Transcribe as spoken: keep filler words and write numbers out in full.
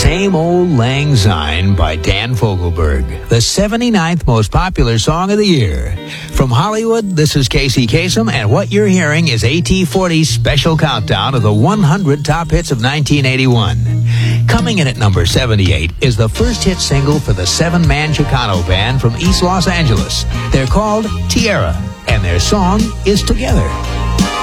Same Old Lang Syne by Dan Fogelberg, the seventy-ninth most popular song of the year. From Hollywood, this is Casey Kasem, and what you're hearing is A T forty's special countdown of the one hundred top hits of nineteen eighty-one. Coming in at number seventy-eight is the first hit single for the seven-man Chicano band from East Los Angeles. They're called Tierra, and their song is Together.